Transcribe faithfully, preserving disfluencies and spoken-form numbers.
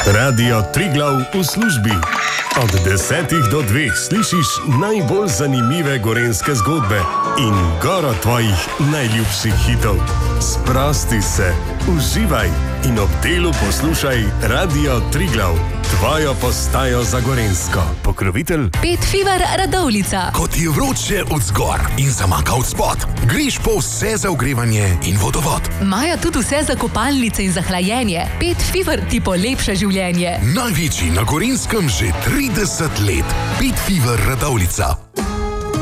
Radio Triglav v službi. Od desetih do dveh slišiš najbolj zanimive gorenjske zgodbe in goro tvojih najljubših hitov. Sprosti se, uživaj in ob delu poslušaj Radio Triglav, tvojo postajo za gorenjsko. Pokrovitelj Pet Fever Radovljica. Ko ti je vroče od zgor in zamaka od spod, greš po vse za ogrevanje in vodovod. Imajo tudi vse za kopalnice in za hlajenje. Pet Fever ti polepša življenje. Največji na Gorenjskem že trideset let. Pet Fever Radovljica.